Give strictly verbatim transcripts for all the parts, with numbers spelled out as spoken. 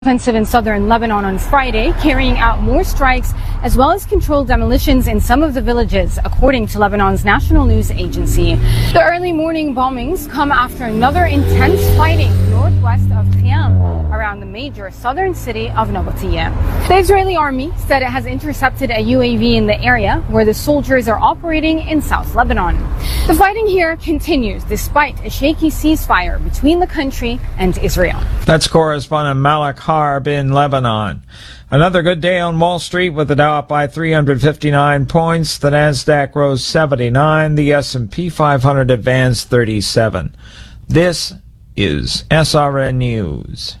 Offensive in southern Lebanon on Friday, carrying out more strikes as well as controlled demolitions in some of the villages, according to Lebanon's national news agency. The early morning bombings come after another intense fighting northwest of Qiyam, around the major southern city of Nabatiyah. The Israeli army said it has intercepted a U A V in the area where the soldiers are operating in South Lebanon. The fighting here continues despite a shaky ceasefire between the country and Israel. That's correspondent Malak Harb in Lebanon. Another good day on Wall Street with the Dow up by three hundred fifty-nine points. The Nasdaq rose seventy-nine. The S and P five hundred advanced thirty-seven. This is S R N News.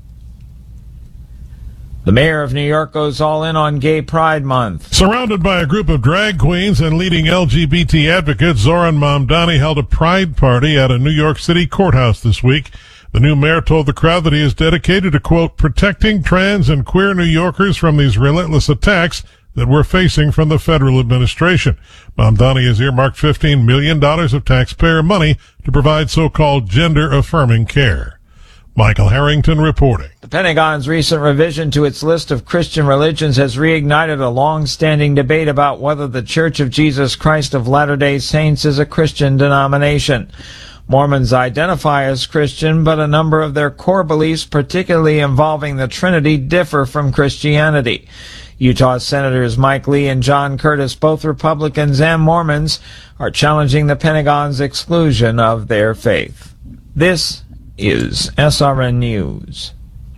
The mayor of New York goes all in on Gay Pride Month. Surrounded by a group of drag queens and leading L G B T advocates, Zoran Mamdani held a pride party at a New York City courthouse this week. The new mayor told the crowd that he is dedicated to, quote, protecting trans and queer New Yorkers from these relentless attacks that we're facing from the federal administration. Mamdani has earmarked fifteen million dollars of taxpayer money to provide so-called gender-affirming care. Michael Harrington reporting. The Pentagon's recent revision to its list of Christian religions has reignited a long-standing debate about whether the Church of Jesus Christ of Latter-day Saints is a Christian denomination. Mormons identify as Christian, but a number of their core beliefs, particularly involving the Trinity, differ from Christianity. Utah Senators Mike Lee and John Curtis, both Republicans and Mormons, are challenging the Pentagon's exclusion of their faith. This is S R N News.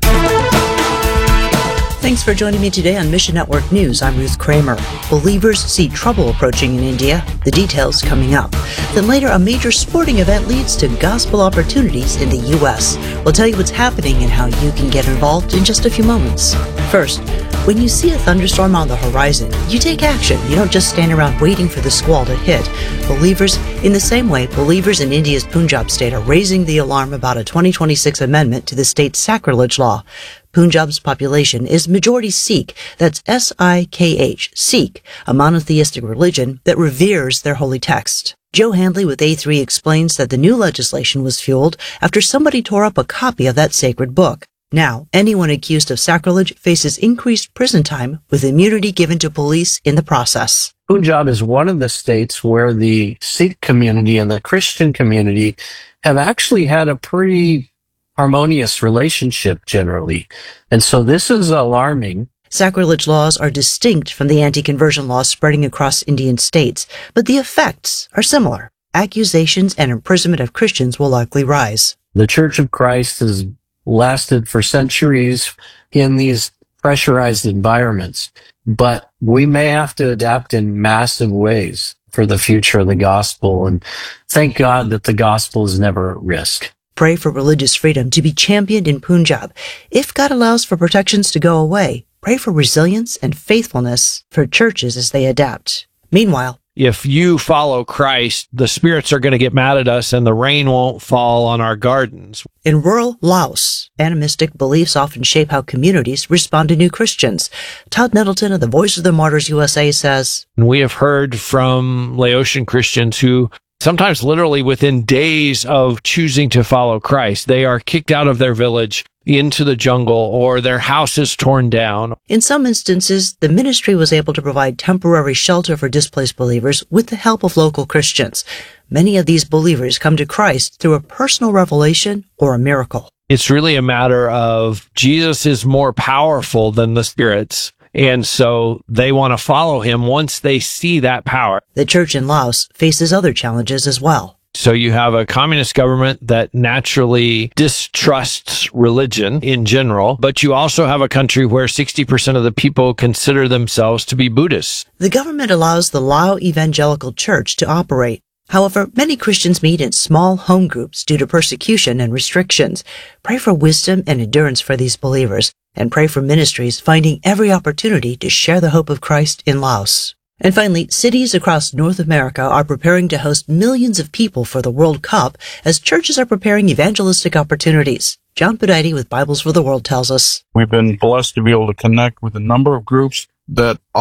Thanks for joining me today on Mission Network News. I'm Ruth Kramer. Believers see trouble approaching in India. The details coming up. Then later, a major sporting event leads to gospel opportunities in the U S. We'll tell you what's happening and how you can get involved in just a few moments. First, when you see a thunderstorm on the horizon, you take action. You don't just stand around waiting for the squall to hit. Believers, in the same way, believers in India's Punjab state are raising the alarm about a twenty twenty-six amendment to the state's sacrilege law. Punjab's population is majority Sikh, that's S I K H, Sikh, a monotheistic religion that reveres their holy text. Joe Handley with A three explains that the new legislation was fueled after somebody tore up a copy of that sacred book. Now, anyone accused of sacrilege faces increased prison time with immunity given to police in the process. Punjab is one of the states where the Sikh community and the Christian community have actually had a pretty harmonious relationship generally. And so this is alarming. Sacrilege laws are distinct from the anti-conversion laws spreading across Indian states, but the effects are similar. Accusations and imprisonment of Christians will likely rise. The Church of Christ has lasted for centuries in these pressurized environments, but we may have to adapt in massive ways for the future of the gospel. And thank God that the gospel is never at risk. Pray for religious freedom to be championed in Punjab. If God allows for protections to go away, pray for resilience and faithfulness for churches as they adapt. Meanwhile, if you follow Christ, the spirits are going to get mad at us and the rain won't fall on our gardens. In rural Laos, animistic beliefs often shape how communities respond to new Christians. Todd Nettleton of the Voice of the Martyrs U S A says, and we have heard from Laotian Christians who sometimes literally within days of choosing to follow Christ, they are kicked out of their village into the jungle or their house is torn down. In some instances, the ministry was able to provide temporary shelter for displaced believers with the help of local Christians. Many of these believers come to Christ through a personal revelation or a miracle. It's really a matter of Jesus is more powerful than the spirits. And so they want to follow him once they see that power. The church in Laos faces other challenges as well. So you have a communist government that naturally distrusts religion in general, but you also have a country where sixty percent of the people consider themselves to be Buddhists. The government allows the Lao Evangelical Church to operate. However, many Christians meet in small home groups due to persecution and restrictions. Pray for wisdom and endurance for these believers, and pray for ministries finding every opportunity to share the hope of Christ in Laos. And finally, cities across North America are preparing to host millions of people for the World Cup as churches are preparing evangelistic opportunities. John Pudaiti with Bibles for the World tells us, we've been blessed to be able to connect with a number of groups that are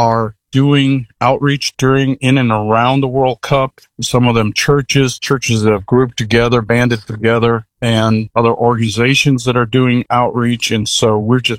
doing outreach during, in and around the World Cup. Some of them churches, churches that have grouped together, banded together, and other organizations that are doing outreach. And so we're just